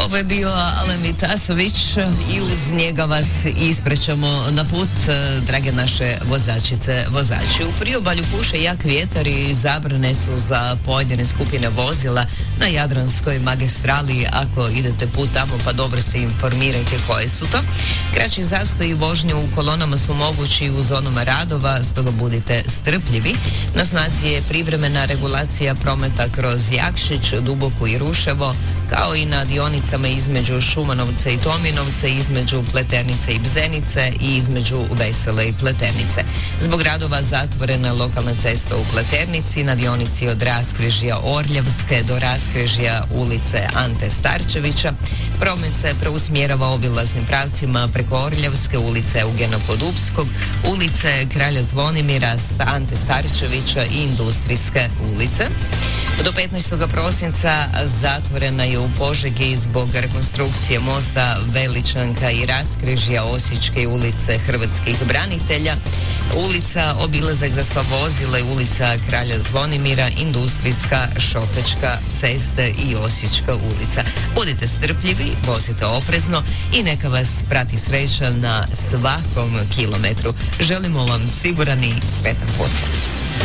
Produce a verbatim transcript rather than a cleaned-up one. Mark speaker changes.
Speaker 1: Ovo je bio Alen Vitasović i uz njega vas isprećamo na put, drage naše vozačice, vozači. U priobalju puše jak vjetar i zabrane su za pojedine skupine vozila na Jadranskoj magistrali. Ako idete put tamo, pa dobro se informirajte koje su to. Kraći zastoj i vožnje u kolonama su mogući u zonama radova, stoga budite strpljivi. Na snazi je privremena regulacija prometa kroz Jakšić, Duboku i Ruševo, kao i na dionicama između Šumanovca i Tominovca, između Pleternice i Bzenice i između Vesele i Pleternice. Zbog radova zatvorena lokalna cesta u Pleternici na dionici od Raskrižja Orljavske do Raskrižja ulice Ante Starčevića. Promet se preusmjerava obilaznim pravcima preko Orljavske, ulice Eugena Podupskog, ulice Kralja Zvonimira, Ante Starčevića i Industrijske ulice. Do petnaestog prosinca zatvorena je u Požegi zbog rekonstrukcije mosta Veličanka i Raskrižja Osječke ulice Hrvatskih branitelja, ulica Obilazak za sva vozila i ulica Kralja Zvonimira, Industrijska, Šopečka ceste i Osječka ulica. Budite strpljivi, vozite oprezno i neka vas prati sreća na svakom kilometru. Želimo vam siguran i sretan put.